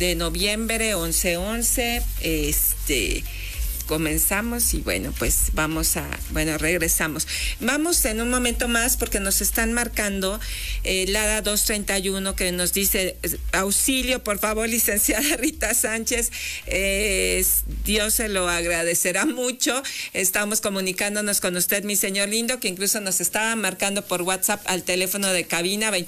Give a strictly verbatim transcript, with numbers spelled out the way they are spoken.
de noviembre, once once, este... comenzamos y bueno, pues vamos a, bueno, regresamos. Vamos en un momento más porque nos están marcando eh, Lada dos treinta y uno que nos dice, auxilio, por favor, licenciada Rita Sánchez, eh, Dios se lo agradecerá mucho. Estamos comunicándonos con usted, mi señor lindo, que incluso nos estaba marcando por WhatsApp al teléfono de cabina